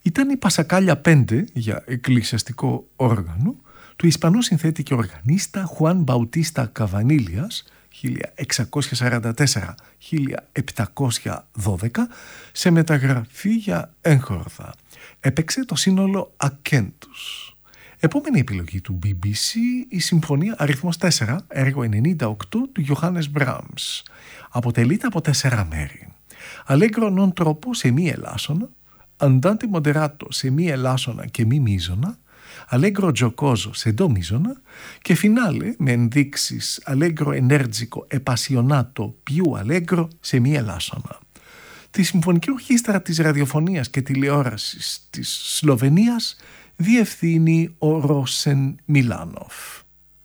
Ήταν η Πασακάλια 5 για εκκλησιαστικό όργανο του Ισπανού συνθέτη και οργανίστα Χουάν Μπαουτίστα Καβανίλιας 1644-1712 σε μεταγραφή για έγχορδα. Έπαιξε το σύνολο Ακέντους. Επόμενη επιλογή του BBC, η συμφωνία αριθμός 4, έργο 98 του Johannes Brahms. Αποτελείται από 4 μέρη. Allegro non troppo σε μη ελάσσονα, Andante moderato σε μη ελάσσονα και μη μείζωνα, Allegro giocoso σε ντο μείζωνα και φινάλε με ενδείξεις Allegro energico e passionato più allegro σε μη ελάσσονα. Τη Συμφωνική Ορχήστρα της Ραδιοφωνίας και Τηλεόρασης της Σλοβενίας διευθύνει ο Ρόσεν Μιλάνοφ.